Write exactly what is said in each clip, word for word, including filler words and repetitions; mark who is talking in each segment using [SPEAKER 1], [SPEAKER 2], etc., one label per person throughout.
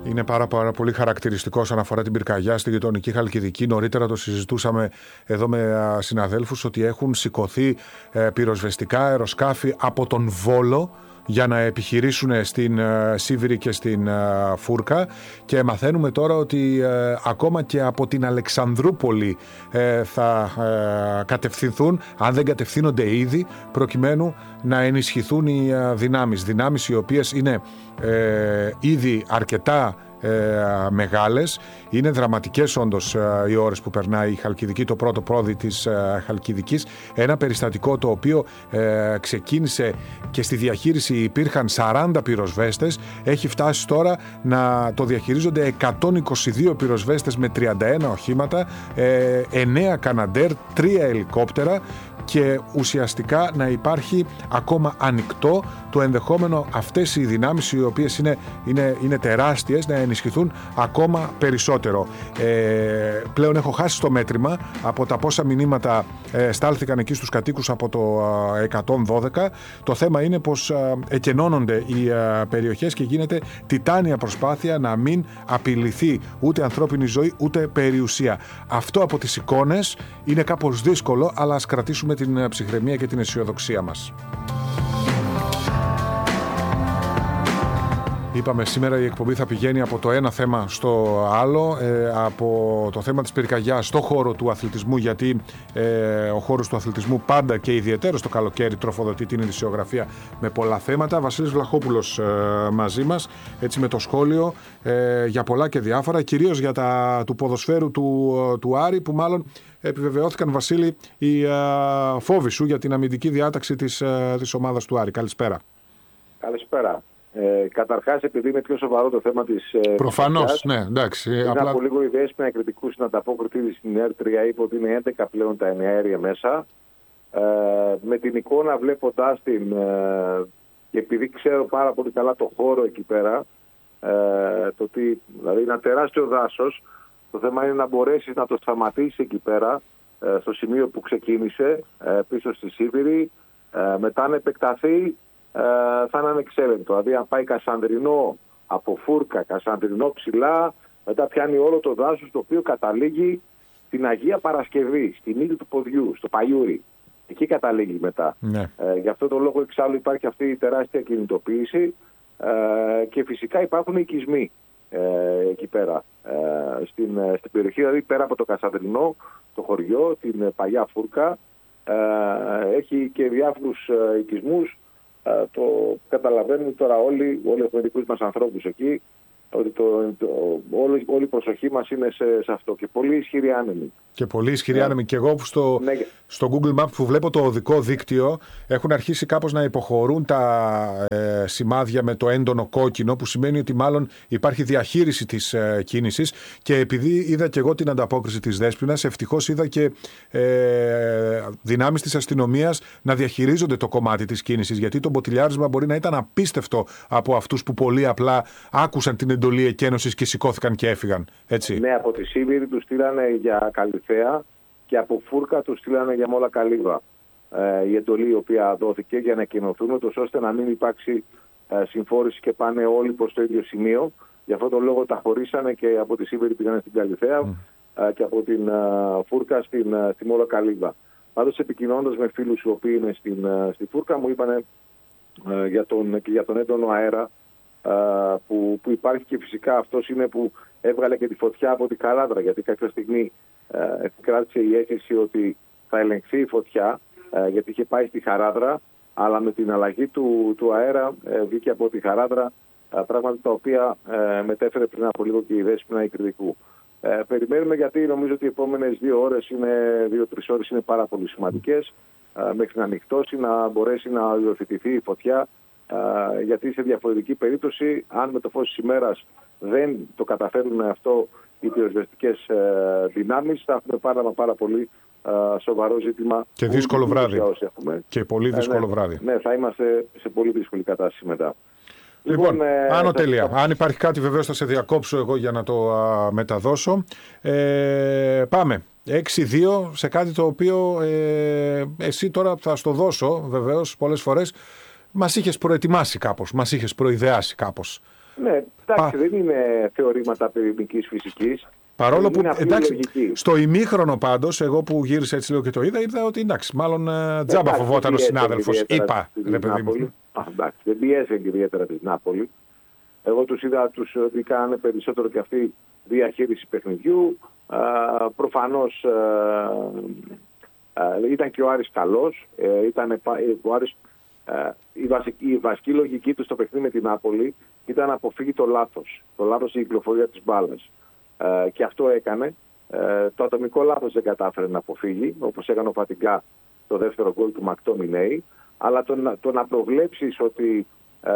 [SPEAKER 1] Είναι πάρα, πάρα πολύ χαρακτηριστικό όσον αφορά την πυρκαγιά στη γειτονική Χαλκιδική. Νωρίτερα το συζητούσαμε εδώ με συναδέλφους ότι έχουν σηκωθεί πυροσβεστικά αεροσκάφη από τον Βόλο για να επιχειρήσουν στην Σίβηρη και στην Φούρκα, και μαθαίνουμε τώρα ότι ε, ακόμα και από την Αλεξανδρούπολη ε, θα ε, κατευθυνθούν, αν δεν κατευθύνονται ήδη, προκειμένου να ενισχυθούν οι ε, δυνάμεις. Δυνάμεις οι οποίες είναι ε, ήδη αρκετά Ε, μεγάλες. Είναι δραματικές όντως ε, οι ώρες που περνάει η Χαλκιδική, το πρώτο πρόδι της ε, Χαλκιδικής. Ένα περιστατικό το οποίο ε, ξεκίνησε και στη διαχείριση υπήρχαν σαράντα πυροσβέστες, έχει φτάσει τώρα να το διαχειρίζονται εκατόν είκοσι δύο πυροσβέστες με τριάντα ένα οχήματα, ε, εννέα Καναντέρ, τρία ελικόπτερα, και ουσιαστικά να υπάρχει ακόμα ανοιχτό το ενδεχόμενο αυτές οι δυνάμεις, οι οποίες είναι, είναι, είναι τεράστιες, να ενισχυθούν ακόμα περισσότερο. Ε, πλέον έχω χάσει το μέτρημα από τα πόσα μηνύματα ε, στάλθηκαν εκεί στους κατοίκους από το ε, εκατόν δώδεκα. Το θέμα είναι πως ε, εκενώνονται οι ε, περιοχές και γίνεται τιτάνια προσπάθεια να μην απειληθεί ούτε ανθρώπινη ζωή ούτε περιουσία. Αυτό από τις εικόνες είναι κάπως δύσκολο, αλλά ας κρατήσουμε την ψυχραιμία και την αισιοδοξία μας. Είπαμε, σήμερα η εκπομπή θα πηγαίνει από το ένα θέμα στο άλλο, ε, από το θέμα της πυρκαγιάς στο χώρο του αθλητισμού, γιατί ε, ο χώρος του αθλητισμού πάντα και ιδιαιτέρως το καλοκαίρι τροφοδοτεί την ειδησιογραφία με πολλά θέματα. Βασίλης Βλαχόπουλος ε, μαζί μας, έτσι με το σχόλιο ε, για πολλά και διάφορα, κυρίως για τα του ποδοσφαίρου του, του Άρη, που μάλλον επιβεβαιώθηκαν, Βασίλη, οι ε, φόβοι σου για την αμυντική διάταξη της, ε, της ομάδας του Άρη. Καλησπέρα.
[SPEAKER 2] Καλησπέρα. Ε, καταρχάς, επειδή είναι πιο σοβαρό το θέμα της.
[SPEAKER 1] Προφανώς, ναι, εντάξει.
[SPEAKER 2] Πριν
[SPEAKER 1] απλά...
[SPEAKER 2] από λίγο η Δέσποινα κριτικού στην ανταπόκριτη στην ΕΡ τρία είπε ότι είναι έντεκα πλέον τα εννέα μέσα. Ε, με την εικόνα, βλέποντάς την, ε, και επειδή ξέρω πάρα πολύ καλά το χώρο εκεί πέρα, ε, το ότι δηλαδή είναι ένα τεράστιο δάσος, το θέμα είναι να μπορέσεις να το σταματήσεις εκεί πέρα, ε, στο σημείο που ξεκίνησε, ε, πίσω στη Σίβηρη, ε, μετά να επεκταθεί. Ε, θα είναι ανεξέλεγκτο. Δηλαδή, αν πάει Κασανδρινό από Φούρκα, Κασανδρινό ψηλά, μετά πιάνει όλο το δάσος, το οποίο καταλήγει στην Αγία Παρασκευή, στην ύλη του ποδιού, στο Παϊούρι. Εκεί καταλήγει μετά. Ναι. Ε, γι' αυτό τον λόγο εξάλλου υπάρχει αυτή η τεράστια κινητοποίηση ε, και φυσικά υπάρχουν οικισμοί ε, εκεί πέρα. Ε, στην, στην περιοχή, δηλαδή πέρα από το Κασανδρινό, το χωριό, την Παγιά Φούρκα, ε, έχει και διάφορους ε, οικισμούς. Το καταλαβαίνουμε τώρα όλοι, όλοι έχουμε δικούς μας ανθρώπους εκεί, ότι το, το, όλη, όλη η προσοχή μας είναι σε, σε αυτό. Και πολύ ισχυρή άνεμη. Και πολύ ισχυρή άνεμη. Και εγώ στο, ναι. στο Google Maps που βλέπω το οδικό δίκτυο, έχουν αρχίσει κάπως να υποχωρούν τα ε, σημάδια με το έντονο κόκκινο, που σημαίνει ότι μάλλον υπάρχει διαχείριση της ε, κίνησης. Και επειδή είδα και εγώ την ανταπόκριση της Δέσποινας, ευτυχώς είδα και ε, δυνάμεις της αστυνομίας να διαχειρίζονται το κομμάτι της κίνησης. Γιατί το μποτιλιάρισμα μπορεί να ήταν απίστευτο από αυτούς που πολύ απλά άκουσαν την εντολή εκένωσης και σηκώθηκαν και έφυγαν. Έτσι. Ναι, από τη Σίβηρη τους στείλανε για Καλυθέα και από Φούρκα τους στείλανε για Μόλα Καλύβα. Ε, η εντολή η οποία δόθηκε για να εκενωθούν, ώστε να μην υπάρξει ε, συμφόρηση και πάνε όλοι προς το ίδιο σημείο. Γι' αυτό τον λόγο τα χωρίσανε και από τη Σίβηρη πήγανε στην Καλυθέα mm. ε, και από την ε, Φούρκα στην, ε, στη Μόλα Καλύβα. Πάντως, επικοινωνώντας με φίλους οι οποίοι είναι στην, ε, στη Φούρκα, μου είπανε ε, για, τον, και για τον έντονο αέρα Uh, που, που υπάρχει, και φυσικά αυτός είναι που έβγαλε και τη φωτιά από τη Χαράδρα, γιατί κάποια στιγμή uh, κράτησε η αίσθηση ότι θα ελεγχθεί η φωτιά, uh, γιατί είχε πάει στη Χαράδρα, αλλά με την αλλαγή του, του αέρα uh, βγήκε από τη Χαράδρα uh, πράγματα τα οποία uh, μετέφερε πριν από λίγο και η Δέσποινα η κριτικού. Uh, περιμένουμε, γιατί νομίζω ότι οι επόμενες δύο ώρες, δύο-τρεις ώρες είναι πάρα πολύ σημαντικές, uh, μέχρι να ανοιχτώσει, να μπορέσει να υιοθετηθεί η φωτιά. Uh, γιατί σε διαφορετική περίπτωση, αν με το φως της ημέρας δεν το καταφέρουν αυτό οι πυροσβεστικές uh, δυνάμεις, θα έχουμε πάρα, πάρα πολύ uh, σοβαρό ζήτημα.
[SPEAKER 1] Και δύσκολο βράδυ. Και πολύ δύσκολο
[SPEAKER 2] ε, ναι,
[SPEAKER 1] βράδυ.
[SPEAKER 2] Ναι, θα είμαστε σε πολύ δύσκολη κατάσταση μετά.
[SPEAKER 1] Λοιπόν, λοιπόν ε, άνω τέλεια.
[SPEAKER 2] Θα...
[SPEAKER 1] Αν υπάρχει κάτι, βεβαίως θα σε διακόψω εγώ για να το α, μεταδώσω. Ε, πάμε. έξι δύο σε κάτι το οποίο ε, εσύ τώρα θα στο δώσω, βεβαίως, πολλές φορές. Μας είχες προετοιμάσει κάπως, μας είχες προειδεάσει κάπως.
[SPEAKER 2] Ναι, εντάξει,
[SPEAKER 1] Πα...
[SPEAKER 2] δεν είναι θεωρήματα πυρηνικής φυσικής.
[SPEAKER 1] Παρόλο που, εντάξει,
[SPEAKER 2] λογική.
[SPEAKER 1] στο ημίχρονο πάντως, εγώ που γύρισα έτσι λίγο και το είδα, είδα ότι εντάξει, μάλλον ε, τζάμπα φοβόταν ο συνάδελφος. Είπα, ρε παιδί μου.
[SPEAKER 2] Εντάξει, δεν πιέζε ιδιαίτερα τη Νάπολη. Εγώ τους είδα τους ότι κάνανε περισσότερο και αυτή διαχείριση παιχνιδιού. Α, προφανώς α, α, ήταν και ο Άρης καλός. Ε, ήταν, ο Άρης, α, η, βασική, η βασική λογική του στο παιχνίδι με την Νάπολη ήταν να αποφύγει το λάθος. Το λάθος στην κυκλοφορία της μπάλας. Ε, και αυτό έκανε. Ε, το ατομικό λάθος δεν κατάφερε να αποφύγει, όπως έκανε ο Πατιγκά το δεύτερο γκολ του Μακτόμινέη. Αλλά το, το να προβλέψεις ότι ε,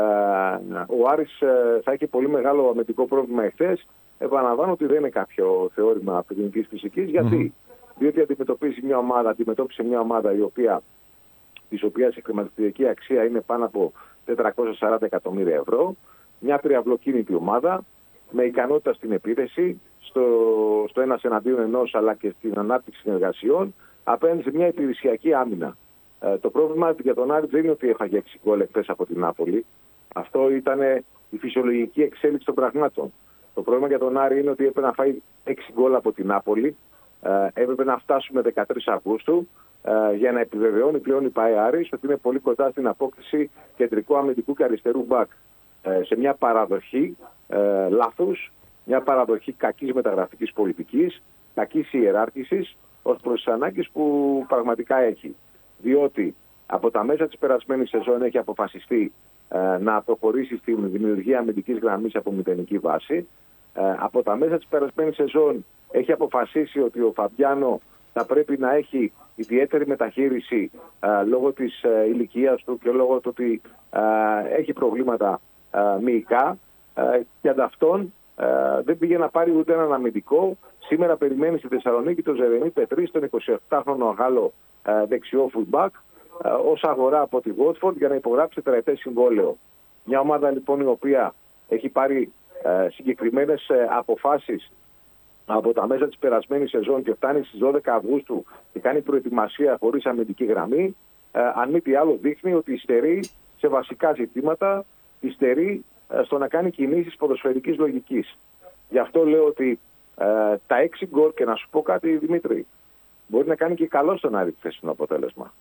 [SPEAKER 2] ο Άρης ε, θα έχει πολύ μεγάλο αμυντικό πρόβλημα εχθές, επαναλαμβάνω ότι δεν είναι κάποιο θεώρημα πυρηνικής φυσικής. Γιατί? Mm-hmm. Διότι αντιμετωπίζει μια ομάδα, αντιμετώπισε μια ομάδα η οποία, της οποίας η χρηματιστηριακή αξία είναι πάνω από τετρακόσια σαράντα εκατομμύρια ευρώ, μια τριαυλοκίνητη ομάδα με ικανότητα στην επίθεση, στο, στο ένας εναντίον ενός, αλλά και στην ανάπτυξη συνεργασιών, απέναντι σε μια υπηρεσιακή άμυνα. Ε, το πρόβλημα για τον Άρη δεν είναι ότι έφαγε έξι γκολ εχθές από την Νάπολη. Αυτό ήταν η φυσιολογική εξέλιξη των πραγμάτων. Το πρόβλημα για τον Άρη είναι ότι έπρεπε να φάει έξι γκολ από την Νάπολη. Ε, έπρεπε να φτάσουμε δεκατρείς Αυγούστου ε, για να επιβεβαιώνει πλέον η ΠΑΕ Άρης ότι είναι πολύ κοντά στην απόκτηση κεντρικού αμυντικού και αριστερού μπακ. Ε, σε μια παραδοχή ε, λάθους, μια παραδοχή κακής μεταγραφικής πολιτικής, κακής ιεράρχησης ως προς τις ανάγκες που πραγματικά έχει. Διότι από τα μέσα της περασμένης σεζόν έχει αποφασιστεί ε, να προχωρήσει στην δημιουργία αμυντικής γραμμής από μηδενική βάση. Ε, από τα μέσα της περασμένης σεζόν έχει αποφασίσει ότι ο Φαμπιάνο θα πρέπει να έχει ιδιαίτερη μεταχείριση ε, λόγω της ε, ηλικίας του και λόγω του ότι ε, έχει προβλήματα ε, μυϊκά ε, και ανταυτόν ε, δεν πήγε να πάρει ούτε έναν αμυντικό. Σήμερα περιμένει στη Θεσσαλονίκη τον Ζερεμί Πετρί, τον εικοσιεπτάχρονο Γάλλο ε, δεξιό fullback, ε, ως αγορά από τη Watford για να υπογράψει τετραετές συμβόλαιο. Μια ομάδα λοιπόν η οποία έχει πάρει ε, συγκεκριμένες ε, αποφάσεις από τα μέσα της περασμένης σεζόν και φτάνει στις δώδεκα Αυγούστου και κάνει προετοιμασία χωρίς αμυντική γραμμή, ε, αν μη τι άλλο δείχνει ότι υστερεί σε βασικά ζητήματα, υστερεί ε, στο να κάνει κινήσεις ποδοσφαιρικής λογικής. Γι' αυτό λέω ότι ε, τα έξι γκολ, και να σου πω κάτι Δημήτρη, μπορεί να κάνει και καλό στον Άρη χθεσινό αποτέλεσμα.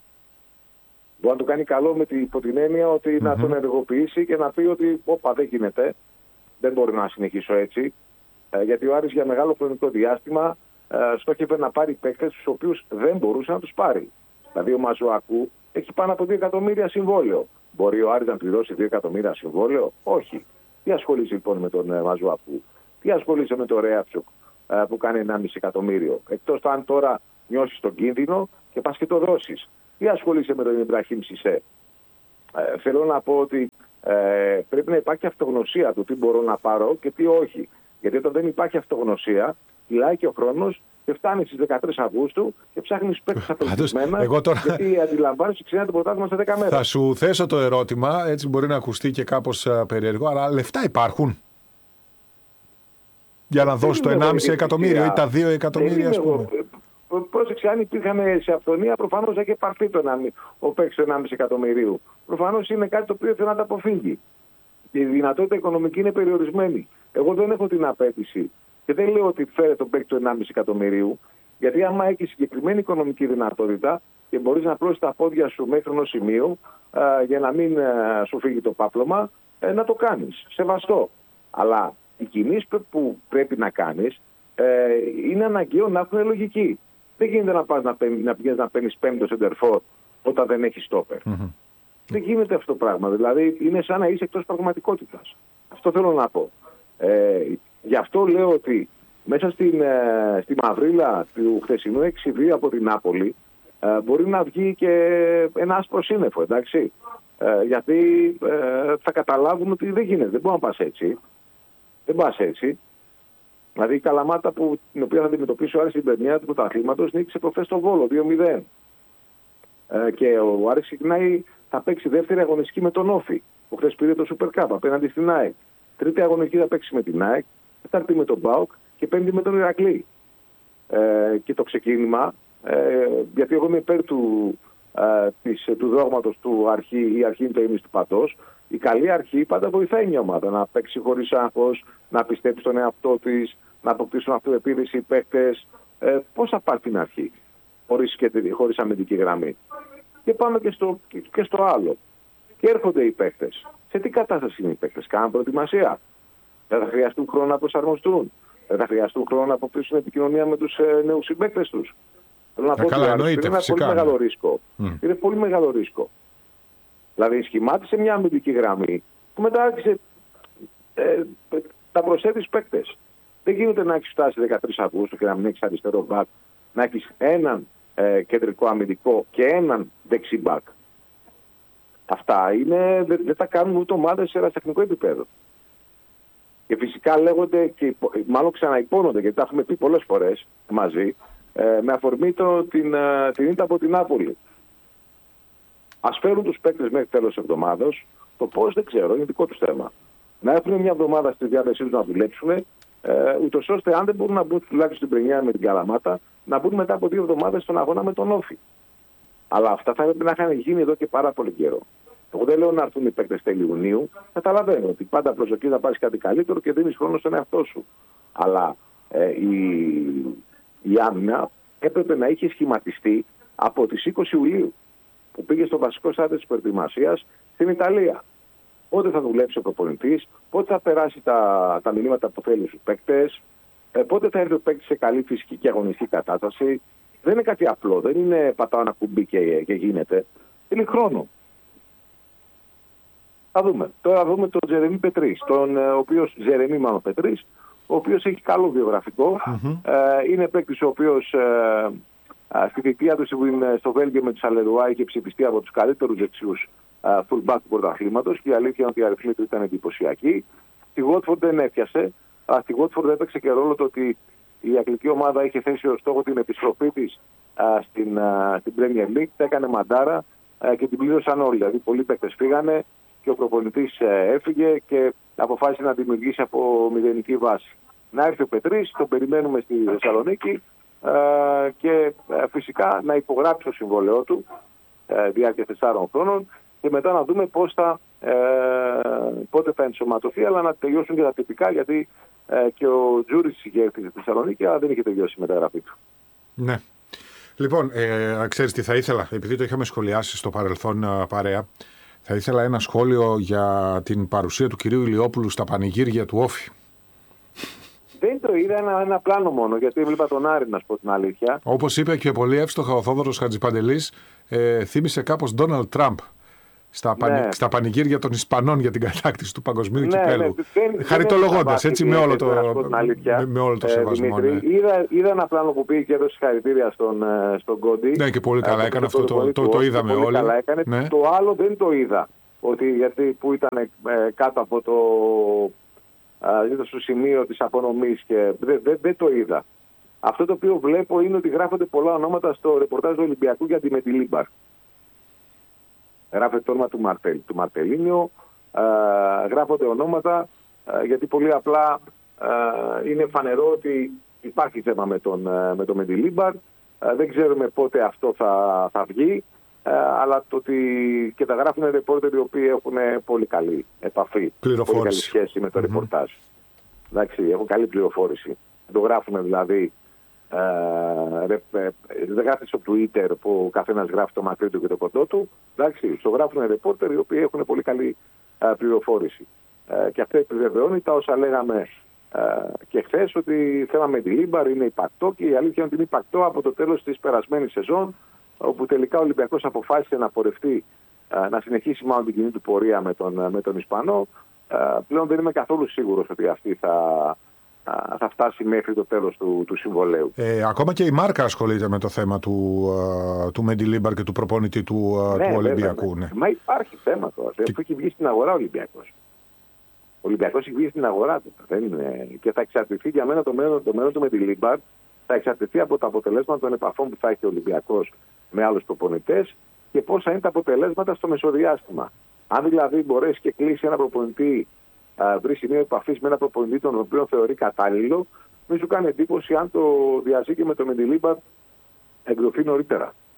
[SPEAKER 2] Μπορεί να το κάνει καλό με την, υπό την έννοια ότι mm-hmm. να τον ενεργοποιήσει και να πει ότι όπα δεν γίνεται, δεν μπορεί να συνεχίσω έτσι. Ε, γιατί ο Άρης για μεγάλο χρονικό διάστημα ε, στόχευε να πάρει παίκτες τους οποίους δεν μπορούσε να τους πάρει. Δηλαδή ο Μαζουακού έχει πάνω από δύο εκατομμύρια συμβόλαιο. Μπορεί ο Άρης να πληρώσει δύο εκατομμύρια συμβόλαιο? Όχι. Τι ασχολείσαι λοιπόν με τον ε, Μαζουακού? Τι ασχολείσαι με τον Ρέατσοκ ε, που κάνει ενάμιση εκατομμύριο? Εκτός αν τώρα νιώσεις τον κίνδυνο και πας και το δώσεις. Τι ασχολείσαι με τον Ιμπραχήμ Σισέ? Ε, θέλω να πω ότι ε, πρέπει να υπάρχει αυτογνωσία του τι μπορώ να πάρω και τι όχι. Γιατί όταν δεν υπάρχει αυτογνωσία, κυλάει και ο χρόνος και φτάνει στις δεκατρείς Αυγούστου και ψάχνεις παίκτες απελπισμένα. Τώρα... Γιατί αντιλαμβάνεσαι ξένα το πρωτάθλημα σε δέκα μέρες.
[SPEAKER 1] Θα σου θέσω το ερώτημα, έτσι μπορεί να ακουστεί και κάπως uh, περίεργο, αλλά λεφτά υπάρχουν για να δώσει το ενάμιση εκατομμύριο ή τα δύο εκατομμύρια, ας πούμε?
[SPEAKER 2] Πρόσεξε, αν υπήρχαν σε αυθονία, προφανώς έχει πάρθει το ο παίκτης του ενάμιση εκατομμυρίου. Προφανώς είναι κάτι το οποίο θέλει να τα αποφύγει. Και η δυνατότητα οικονομική είναι περιορισμένη. Εγώ δεν έχω την απέτηση και δεν λέω ότι φέρε τον παίκτη του ενάμιση εκατομμυρίου, γιατί άμα έχει συγκεκριμένη οικονομική δυνατότητα και μπορείς να πλώσεις τα πόδια σου μέχρι ενός σημείου α, για να μην α, σου φύγει το πάπλωμα, ε, να το κάνεις. Σεβαστό. Αλλά οι κινήσεις που πρέπει να κάνεις ε, είναι αναγκαίο να έχουν λογική. Δεν γίνεται να πας να, να πηγαίνεις να παίρνεις πέμπτο σεντερφόρ όταν δεν έχεις στόπερ. Mm-hmm. Δεν γίνεται αυτό το πράγμα. Δηλαδή είναι σαν να είσαι εκτός πραγματικότητας. Αυτό θέλω να πω. Ε, γι' αυτό λέω ότι μέσα στην, ε, στη μαυρίλα του χθεσινού έξι δύο από την Νάπολη ε, μπορεί να βγει και ένα άσπρο σύννεφο, εντάξει. Ε, γιατί ε, θα καταλάβουν ότι δεν γίνεται. Δεν μπορεί να πας έτσι. Δεν πας έτσι. Δηλαδή η Καλαμάτα που, την οποία θα αντιμετωπίσει ο Άρης στην περνιά του πρωταθλήματος νίκησε προχθές στο Βόλο δύο μηδέν. Ε, και ο Άρης ξεκινάει, θα παίξει δεύτερη αγωνιστική με τον Όφη. Ο χθες πήρε το Super Cup απέναντι στην ΑΕΚ. Τρίτη αγωνιστική θα παίξει με την ΑΕΚ, τέταρτη με τον ΠΑΟΚ και πέμπτη με τον Ηρακλή. Ε, και το ξεκίνημα, ε, γιατί εγώ είμαι υπέρ του, ε, της, του δόγματος του αρχή, η αρχή είναι το ίμιση του πατός, η καλή αρχή πάντα βοηθάει μια ομάδα να παίξει χωρίς άγχος, να πιστέψει στον εαυτό της, να αποκτήσουν αυτοεπίδηση οι παίκτες. Ε, πώς θα πάρει την αρχή, χωρίς, χωρίς αμυντική γραμμή. Και πάμε και στο, και στο άλλο. Και έρχονται οι παίκτες. Σε τι κατάσταση είναι οι παίκτες? Κάνουν προετοιμασία. Δεν θα χρειαστούν χρόνο να προσαρμοστούν. Δεν θα χρειαστούν χρόνο να αποκτήσουν επικοινωνία με τους ε, νέους συμπαίκτες τους. Θέλω να πω ότι είναι ένα πολύ μεγάλο ρίσκο. Mm. Είναι πολύ μεγάλο ρίσκο. Δηλαδή σχημάτισε μια αμυντική γραμμή που μετά άρχισε ε, τα προσθέτεις παίκτες. Δεν γίνεται να έχεις φτάσει δεκατρείς Αυγούστου και να μην έχεις αριστερό μπακ, να έχεις έναν ε, κεντρικό αμυντικό και έναν δεξί μπακ. Αυτά είναι, δεν, δεν τα κάνουν ούτε ομάδες σε ερασιτεχνικό επίπεδο. Και φυσικά λέγονται, και μάλλον ξαναυπώνονται, γιατί τα έχουμε πει πολλές φορές μαζί, ε, με αφορμή το, την, ε, την ήττα από την Νάπολη. Ας φέρουν τους παίκτες μέχρι τέλος της εβδομάδας. Το πώς δεν ξέρω, είναι δικό τους θέμα. Να έχουν μια εβδομάδα στη διάθεσή τους να δουλέψουν, ε, ούτως ώστε αν δεν μπορούν να μπουν τουλάχιστον στην Πρενιά με την Καλαμάτα, να μπουν μετά από δύο εβδομάδες στον αγώνα με τον Όφη. Αλλά αυτά θα έπρεπε να είχαν γίνει εδώ και πάρα πολύ καιρό. Εγώ δεν λέω να έρθουν οι παίκτες τέλη Ιουνίου. Καταλαβαίνω ότι πάντα προσδοκείς να πάρεις κάτι καλύτερο και δίνεις χρόνο στον εαυτό σου. Αλλά ε, η, η άμυνα έπρεπε να είχε σχηματιστεί από τις είκοσι Ιουλίου, που πήγε στο βασικό στάδιο της προετοιμασίας στην Ιταλία. Πότε θα δουλέψει ο προπονητής, πότε θα περάσει τα, τα μηνύματα που θέλει στους παίκτες, ε, πότε θα έρθει ο παίκτης σε καλή φυσική και αγωνιστική κατάσταση. Δεν είναι κάτι απλό, δεν είναι πατάω ένα κουμπί και, και γίνεται. Είναι χρόνο. Θα δούμε. Τώρα δούμε τον Τζερεμί Πετρίς, τον ο οποίος, Τζερεμί μάλλον Πετρίς, ο οποίος έχει καλό βιογραφικό. Mm-hmm. Ε, είναι παίκτης ο οποίος ε, ε, στη θητεία του στο Βέλγιο με τους Αλερουά είχε ψηφιστεί από τους καλύτερους δεξιούς ε, fullback του πρωταθλήματος και η αλήθεια είναι ότι η αριθμή του ήταν εντυπωσιακή. Στη Watford δεν έπιασε. Α, στη Watford έπαιξε και ρόλο το ότι η αγγλική ομάδα είχε θέσει ως στόχο την επιστροφή της α, στην, α, στην Premier League, τα έκανε μαντάρα α, και την πλήρωσαν όλοι. Δηλαδή πολλοί παίκτες φύγανε και ο προπονητής έφυγε και αποφάσισε να δημιουργήσει από μηδενική βάση. Να έρθει ο Πετρίς, τον περιμένουμε στη Θεσσαλονίκη α, και α, φυσικά να υπογράψει το συμβόλαιό του α, διάρκεια τεσσάρων χρόνων και μετά να δούμε πώς θα, ε, πότε θα ενσωματωθεί, αλλά να τελειώσουν και τα τυπικά, γιατί ε, και ο Τζούριτς είχε έρθει στη Θεσσαλονίκη, αλλά δεν είχε τελειώσει η μεταγραφή του.
[SPEAKER 1] Ναι. Λοιπόν, ε, ξέρεις τι θα ήθελα, επειδή το είχαμε σχολιάσει στο παρελθόν παρέα, θα ήθελα ένα σχόλιο για την παρουσία του κυρίου Ηλιόπουλου στα πανηγύρια του Όφη.
[SPEAKER 2] Δεν το είδα, ένα, ένα πλάνο μόνο, γιατί έβλεπα τον Άρη, να σου πω την αλήθεια.
[SPEAKER 1] Όπως είπε και πολύ εύστοχα ο Θόδωρος Χατζηπαντελής, ε, θύμισε κάπως Ντόναλντ Τραμπ στα, ναι. πανη, στα πανηγύρια των Ισπανών για την κατάκτηση του παγκοσμίου ναι, κυπέλλου. Ναι, χαριτολογώντας έτσι με όλο το, με, με όλο το ε, σεβασμό. Ναι.
[SPEAKER 2] Είδα, είδα ένα πλάνο που πήγε και έδωσε συγχαρητήρια στον, στον Κόντι.
[SPEAKER 1] Ναι, και πολύ καλά ε, έκανε αυτό, το, το, το, το είδαμε
[SPEAKER 2] πολύ
[SPEAKER 1] όλοι.
[SPEAKER 2] Καλά έκανε. Ναι. Το άλλο δεν το είδα, ότι, γιατί που ήταν ε, κάτω από το, ε, στο σημείο της απονομής και δεν δε, δε το είδα. Αυτό το οποίο βλέπω είναι ότι γράφονται πολλά ονόματα στο ρεπορτάζ του Ολυμπιακού για τη Μετιλίμπαρ. Γράφεται το όνομα του, Μαρτελ, του Μαρτελίνιο, ε, γράφονται ονόματα, ε, γιατί πολύ απλά ε, είναι φανερό ότι υπάρχει θέμα με τον, ε, με τον Μεντιλίμπαρ. Ε, δεν ξέρουμε πότε αυτό θα, θα βγει, ε, αλλά το ότι και τα γράφουν ρεπόρτεροι οι οποίοι έχουν πολύ καλή επαφή, πολύ καλή σχέση με το mm-hmm. ρεπορτάζ. Εντάξει, έχουν καλή πληροφόρηση. Το γράφουν δηλαδή. Ε, ε, δεν γράφει στο Twitter που ο καθένας γράφει το μακρύ του και το κοντό του. Εντάξει, το γράφουν ρεπόρτερ οι οποίοι έχουν πολύ καλή ε, πληροφόρηση. Ε, και αυτό επιβεβαιώνει τα όσα λέγαμε ε, και χθες, ότι θέμα με τη Λίμπαρ είναι υπαρκτό και η αλήθεια είναι ότι είναι υπαρκτό από το τέλος της περασμένης σεζόν, όπου τελικά ο Ολυμπιακός αποφάσισε να πορευτεί, ε, να συνεχίσει μάλλον την κοινή του πορεία με τον, με τον Ισπανό. Ε, πλέον δεν είμαι καθόλου σίγουρος ότι αυτή θα. θα φτάσει μέχρι το τέλος του, του συμβολέου.
[SPEAKER 1] Ε, ακόμα και η Μάρκα ασχολείται με το θέμα του, uh, του Μεντιλίμπαρ και του προπονητή του, uh,
[SPEAKER 2] ναι,
[SPEAKER 1] του Ολυμπιακού.
[SPEAKER 2] Βέβαια,
[SPEAKER 1] ναι.
[SPEAKER 2] Μα υπάρχει θέμα τώρα. Και... Αυτό έχει βγει στην αγορά ο Ολυμπιακός. Ο Ολυμπιακός έχει βγει στην αγορά του. Δεν είναι... Και θα εξαρτηθεί για μένα το μέλλον, το μέλλον του Μεντιλίμπαρ, θα εξαρτηθεί από τα αποτελέσματα των επαφών που θα έχει ο Ολυμπιακός με άλλους προπονητές και πώς θα είναι τα αποτελέσματα στο μεσοδιάστημα. Αν δηλαδή μπορέσει και κλείσει ένα προπονητή, βρει σημείο επαφής με ένα προπονητή τον οποίο θεωρεί κατάλληλο, μην σου κάνει εντύπωση αν το διαζύγιο με το Μεντιλίμπαρ εκδοθεί νωρίτερα.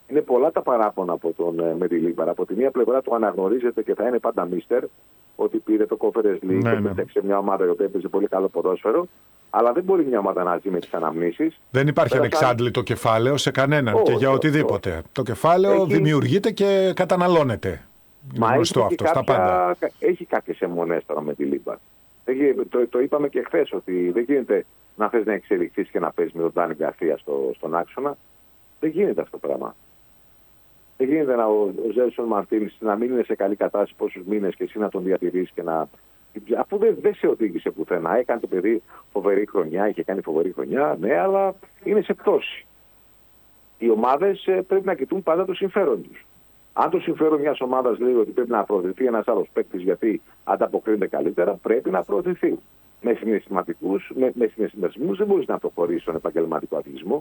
[SPEAKER 2] είναι πολλά τα παράπονα από τον ε, Μεντιλίμπαρ. Από τη μία πλευρά του αναγνωρίζεται και θα είναι πάντα μίστερ, ότι πήρε το Conference League
[SPEAKER 1] ναι,
[SPEAKER 2] και
[SPEAKER 1] ναι.
[SPEAKER 2] έπαιξε μια ομάδα η οποία έπαιζε πολύ καλό ποδόσφαιρο. Αλλά δεν μπορεί μια ομάδα να ζει με τις αναμνήσεις.
[SPEAKER 1] Δεν υπάρχει
[SPEAKER 2] Πέρα
[SPEAKER 1] ανεξάντλητο σαν... κεφάλαιο σε κανέναν
[SPEAKER 2] oh,
[SPEAKER 1] και για
[SPEAKER 2] oh,
[SPEAKER 1] οτιδήποτε.
[SPEAKER 2] Oh.
[SPEAKER 1] Το κεφάλαιο
[SPEAKER 2] έχει...
[SPEAKER 1] δημιουργείται και καταναλώνεται.
[SPEAKER 2] Μα
[SPEAKER 1] έχει,
[SPEAKER 2] αυτό,
[SPEAKER 1] κάποια...
[SPEAKER 2] στα
[SPEAKER 1] πάντα.
[SPEAKER 2] Έχει κάποιες αιμονές τώρα με τη Λίμπαρ. Το, το είπαμε και χθες ότι δεν γίνεται να θες να εξελιχθείς και να παίζεις με τον Ντάνι Γκαρσία στο, στον άξονα. Δεν γίνεται αυτό το πράγμα. Δεν γίνεται να, ο, ο Ζέλσον Μαρτίνς να μην είναι σε καλή κατάσταση πόσους μήνες και εσύ να τον διατηρήσεις και να. Αφού δεν, δεν σε οδήγησε πουθενά. Έκανε το παιδί φοβερή χρονιά, είχε κάνει φοβερή χρονιά, ναι, αλλά είναι σε πτώση. Οι ομάδες πρέπει να κοιτούν πάντα το συμφέρον τους. Αν το συμφέρον μιας ομάδας λέει ότι πρέπει να προωθηθεί ένας άλλος παίκτης γιατί ανταποκρίνεται καλύτερα, πρέπει να προωθηθεί. Με συναισθηματικούς, με, με συναισθηματισμούς δεν μπορείς να προχωρήσεις στον επαγγελματικό αθλητισμό.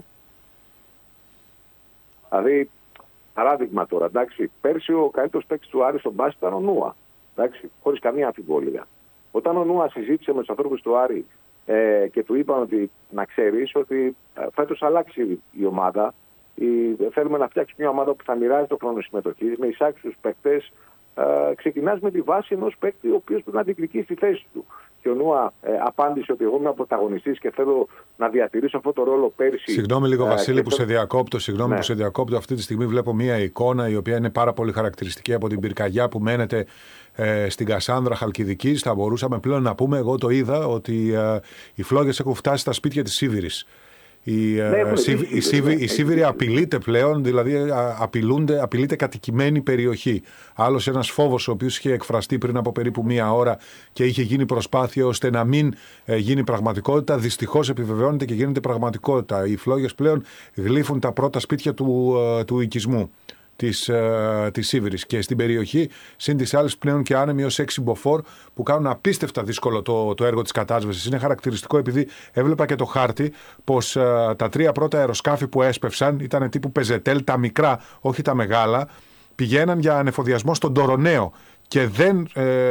[SPEAKER 2] Δηλαδή, παράδειγμα τώρα, εντάξει, πέρσι ο καλύτερος παίκτης του Άρη στον μπάσκετ ήταν ο Νούα. Εντάξει, χωρίς καμία αμφιβολία. Όταν ο Νούα συζήτησε με τους ανθρώπους του Άρη ε, και του είπαν ότι να ξέρεις ότι ε, φέτος αλλάξει η ομάδα, η, θέλουμε να φτιάξουμε μια ομάδα που θα μοιράζει το χρόνο συμμετοχής με εισάξιους παίκτες. Ε, ξεκινάς με τη βάση ενός παίκτη ο οποίος πρέπει να διεκδικήσει τη θέση του. Και ο Νούα ε, απάντησε ότι εγώ είμαι πρωταγωνιστής και θέλω να διατηρήσω αυτό το ρόλο πέρσι.
[SPEAKER 1] Συγγνώμη λίγο, ε, Βασίλη, που
[SPEAKER 2] το...
[SPEAKER 1] σε διακόπτω. Συγγνώμη
[SPEAKER 2] ναι.
[SPEAKER 1] που σε διακόπτω. Αυτή τη στιγμή βλέπω μία εικόνα η οποία είναι πάρα πολύ χαρακτηριστική από την πυρκαγιά που μένεται ε, στην Κασάνδρα Χαλκιδικής. Θα μπορούσαμε πλέον να πούμε, εγώ το είδα, ότι ε, οι φλόγες έχουν φτάσει στα σπίτια της Σίβηρης. Η, ναι, η, Σίβη, η, Σίβη, η Σίβηρη απειλείται πλέον, δηλαδή απειλούνται, απειλείται κατοικημένη περιοχή. Άλλος ένας φόβος ο οποίος είχε εκφραστεί πριν από περίπου μία ώρα και είχε γίνει προσπάθεια ώστε να μην ε, γίνει πραγματικότητα, δυστυχώς επιβεβαιώνεται και γίνεται πραγματικότητα. Οι φλόγες πλέον γλύφουν τα πρώτα σπίτια του, ε, του οικισμού της, ε, της Σίβηρης και στην περιοχή, συν τις άλλες πλέον και άνεμοι ως έξι μποφόρ που κάνουν απίστευτα δύσκολο το, το έργο της κατάσβεσης. Είναι χαρακτηριστικό επειδή έβλεπα και το χάρτη πως ε, τα τρία πρώτα αεροσκάφη που έσπευσαν ήταν τύπου πεζετέλ, τα μικρά, όχι τα μεγάλα, πηγαίναν για ανεφοδιασμό στον Τοροναίο και δεν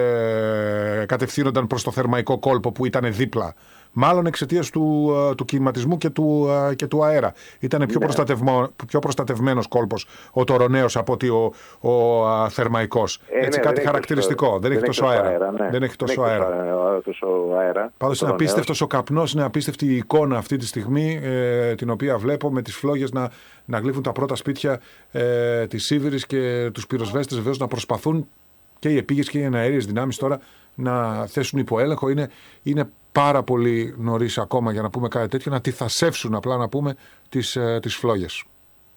[SPEAKER 1] ε, κατευθύνονταν προς το θερμαϊκό κόλπο που ήταν δίπλα. Μάλλον εξαιτίας του, του κλιματισμού και του, και του αέρα. Ήταν πιο, ναι. πιο προστατευμένος κόλπος ο Τοροναίος από ότι ο, ο, ο θερμαϊκός.
[SPEAKER 2] Ε,
[SPEAKER 1] Έτσι,
[SPEAKER 2] ναι,
[SPEAKER 1] κάτι
[SPEAKER 2] δεν
[SPEAKER 1] χαρακτηριστικό. Δεν, δεν έχει τόσο αέρα. αέρα ναι. Δεν έχει τόσο αέρα.
[SPEAKER 2] αέρα.
[SPEAKER 1] Πάντως είναι απίστευτος ο καπνός, είναι απίστευτη η εικόνα αυτή τη στιγμή, ε, την οποία βλέπω με τις φλόγες να, να γλύφουν τα πρώτα σπίτια ε, της Σίβηρης και τους πυροσβέστες βεβαίως να προσπαθούν και οι επίγειες και οι εναέριες δυνάμεις τώρα να θέσουν υπό έλεγχο. Είναι, είναι πάρα πολύ νωρίς ακόμα για να πούμε κάτι τέτοιο, να τυθασεύσουν απλά να πούμε τις, ε, τις φλόγες.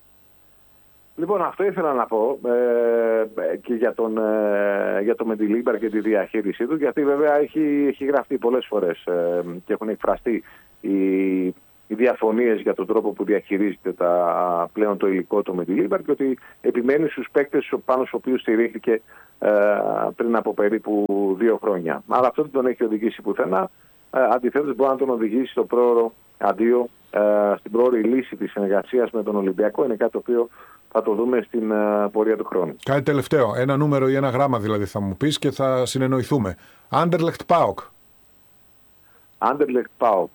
[SPEAKER 2] Λοιπόν, αυτό ήθελα να πω ε, και για τον, ε, για τον Μεντιλίμπαρ και τη διαχείρισή του, γιατί βέβαια έχει, έχει γραφτεί πολλές φορές ε, και έχουν εκφραστεί οι, οι διαφωνίες για τον τρόπο που διαχειρίζεται τα, πλέον το υλικό του Μεντιλίμπαρ και ότι επιμένει στους παίκτες πάνω στους οποίους στηρίχθηκε ε, πριν από περίπου δύο χρόνια. Αλλά αυτό δεν τον έχει οδηγήσει πουθενά. Ε, αντιθέτως μπορεί να τον οδηγήσει στο πρόωρο αντίο, ε, στην πρόωρη λύση της συνεργασίας με τον Ολυμπιακό. Είναι κάτι το οποίο θα το δούμε στην ε, πορεία του χρόνου.
[SPEAKER 1] Κάτι τελευταίο, ένα νούμερο ή ένα γράμμα δηλαδή θα μου πεις και θα συνεννοηθούμε. Anderlecht ΠΑΟΚ.
[SPEAKER 2] Anderlecht ΠΑΟΚ.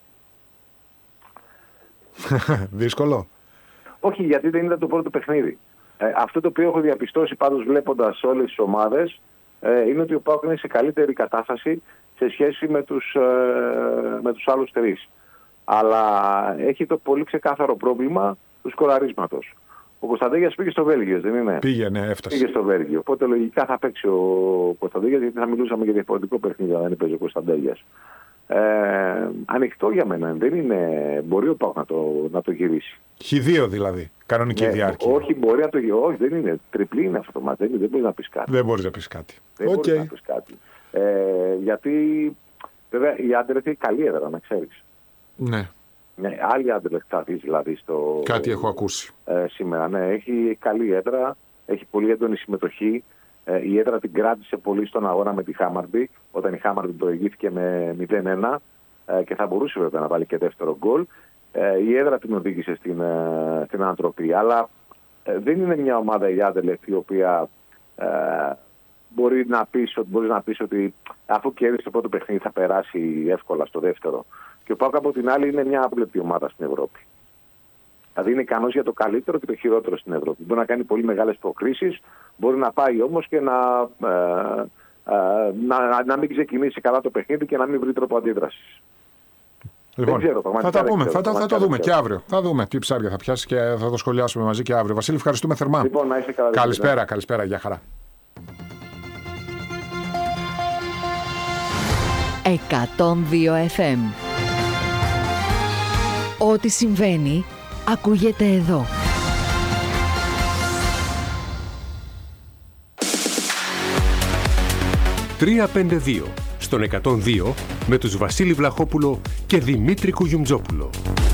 [SPEAKER 1] Δύσκολο.
[SPEAKER 2] Όχι, γιατί δεν ήταν το πρώτο παιχνίδι. Ε, αυτό το οποίο έχω διαπιστώσει πάντως βλέποντας όλες τις ομάδες ε, είναι ότι ο ΠΑΟΚ είναι σε καλύτερη κατάσταση σε σχέση με τους, ε, με τους άλλους τρεις. Αλλά έχει το πολύ ξεκάθαρο πρόβλημα του σκοραρίσματος. Ο Κωνσταντέγιας πήγε στο Βέλγιο, δεν είναι?
[SPEAKER 1] Πήγε, ναι, έφτασε.
[SPEAKER 2] Πήγε στο Βέλγιο. Οπότε λογικά θα παίξει ο Κωνσταντέγιας, γιατί θα μιλούσαμε για διαφορετικό παιχνίδι αν δεν παίζει ο Κωνσταντέγιας. Ε, ανοιχτό για μένα. Δεν είναι... Μπορεί ο ΠΑΟΚ να το, να το γυρίσει.
[SPEAKER 1] χ δύο δηλαδή. Κανονική
[SPEAKER 2] ναι,
[SPEAKER 1] διάρκεια.
[SPEAKER 2] Όχι, μπορεί να το γυρίσει. Όχι, δεν είναι. Τριπλή είναι αυτό το μάτι. Δεν, δεν μπορεί να πει κάτι.
[SPEAKER 1] Δεν μπορεί να πει κάτι.
[SPEAKER 2] Δεν
[SPEAKER 1] okay.
[SPEAKER 2] μπορεί να πει κάτι. Ε, γιατί βέβαια η Anderlecht έχει καλή έδρα, να ξέρει.
[SPEAKER 1] Ναι.
[SPEAKER 2] Ναι, άλλη Anderlecht θα δει δηλαδή στο.
[SPEAKER 1] Κάτι έχω ακούσει.
[SPEAKER 2] Ε, σήμερα. Ναι, έχει καλή έδρα. Έχει πολύ έντονη συμμετοχή. Ε, η έδρα την κράτησε πολύ στον αγώνα με τη Χάμαρμπι, όταν η Χάμαρμπι προηγήθηκε με μηδέν ένα ε, και θα μπορούσε βέβαια να βάλει και δεύτερο γκολ. Ε, η έδρα την οδήγησε στην, ε, στην ανατροπή. Αλλά ε, δεν είναι μια ομάδα η Anderlecht η οποία ε, μπορεί να πεις, μπορεί να πεις ότι αφού κέρδισε το πρώτο παιχνίδι θα περάσει εύκολα στο δεύτερο. Και ο ΠΑΟΚ από την άλλη είναι μια άπλετη ομάδα στην Ευρώπη. Δηλαδή είναι ικανός για το καλύτερο και το χειρότερο στην Ευρώπη. Μπορεί να κάνει πολύ μεγάλες προκρίσεις, μπορεί να πάει όμως και να, ε, ε, να, να μην ξεκινήσει καλά το παιχνίδι και να μην βρει τρόπο αντίδρασης.
[SPEAKER 1] Λοιπόν,
[SPEAKER 2] δεν ξέρω,
[SPEAKER 1] θα τα πούμε,
[SPEAKER 2] ξέρω,
[SPEAKER 1] θα, θα το δούμε και αύριο. Θα δούμε τι ψάρια θα πιάσει και θα το σχολιάσουμε μαζί και αύριο. Βασίλη, ευχαριστούμε θερμά.
[SPEAKER 2] Λοιπόν, να είσαι καλά.
[SPEAKER 1] Καλησπέρα, καλησπέρα, για χαρά.
[SPEAKER 3] εκατόν δύο εφ εμ. Ό,τι συμβαίνει, ακούγεται εδώ.
[SPEAKER 4] τριακόσια πενήντα δύο στον εκατόν δύο με τους Βασίλη Βλαχόπουλο και Δημήτρη Κουγιουμτζόπουλο.